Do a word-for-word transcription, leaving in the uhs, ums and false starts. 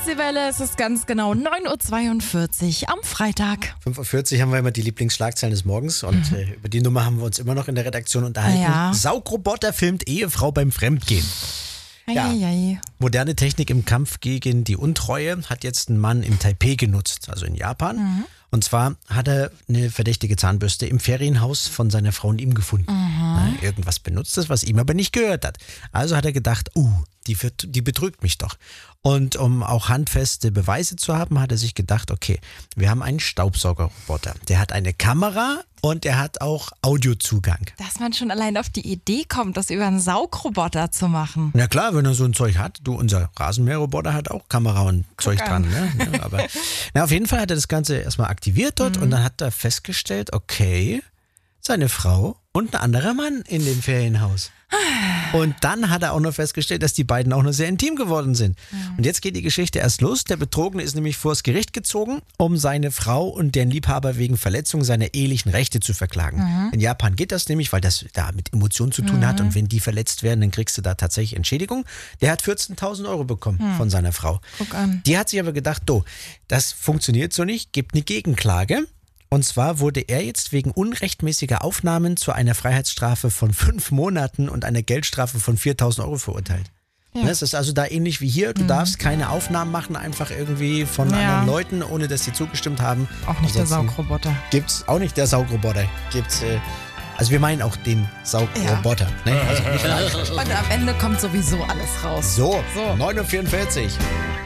ist die Welle, es ist ganz genau neun Uhr zweiundvierzig am Freitag. fünf Uhr vierzig haben wir immer die Lieblingsschlagzeilen des Morgens und mhm. äh, über die Nummer haben wir uns immer noch in der Redaktion unterhalten. Ja. Saugroboter filmt Ehefrau beim Fremdgehen. Ja. Eieiei. Moderne Technik im Kampf gegen die Untreue hat jetzt ein Mann in Taipei genutzt, also in Japan. Mhm. Und zwar hat er eine verdächtige Zahnbürste im Ferienhaus von seiner Frau und ihm gefunden. Mhm. Na, irgendwas Benutztes, was ihm aber nicht gehört hat. Also hat er gedacht, uh, die, wird, die betrügt mich doch. Und um auch handfeste Beweise zu haben, hat er sich gedacht, okay, wir haben einen Staubsaugerroboter. Der hat eine Kamera und er hat auch Audiozugang. Dass man schon allein auf die Idee kommt, das über einen Saugroboter zu machen. Na klar, wenn er so ein Zeug hat. Du, unser Rasenmäherroboter hat auch Kamera und Guck Zeug an. dran. Ne? Ja, aber na, auf jeden Fall hat er das Ganze erstmal aktiviert dort mhm. und dann hat er festgestellt, okay, seine Frau und ein anderer Mann in dem Ferienhaus. Und dann hat er auch noch festgestellt, dass die beiden auch noch sehr intim geworden sind. Ja. Und jetzt geht die Geschichte erst los. Der Betrogene ist nämlich vors Gericht gezogen, um seine Frau und deren Liebhaber wegen Verletzung seiner ehelichen Rechte zu verklagen. Mhm. In Japan geht das nämlich, weil das da mit Emotionen zu tun mhm. hat. Und wenn die verletzt werden, dann kriegst du da tatsächlich Entschädigung. Der hat vierzehntausend Euro bekommen mhm. von seiner Frau. Guck an. Die hat sich aber gedacht, do, das funktioniert so nicht, gibt eine Gegenklage. Und zwar wurde er jetzt wegen unrechtmäßiger Aufnahmen zu einer Freiheitsstrafe von fünf Monaten und einer Geldstrafe von viertausend Euro verurteilt. Ja. Das ist also da ähnlich wie hier. Du mhm. darfst keine Aufnahmen machen, einfach irgendwie von ja. anderen Leuten, ohne dass sie zugestimmt haben. Auch nicht Ansonsten der Saugroboter. Gibt's auch nicht der Saugroboter. Gibt's, äh, also wir meinen auch den Saugroboter. Ja. Ne? Also nicht und am Ende kommt sowieso alles raus. So, so. neun Uhr vierundvierzig.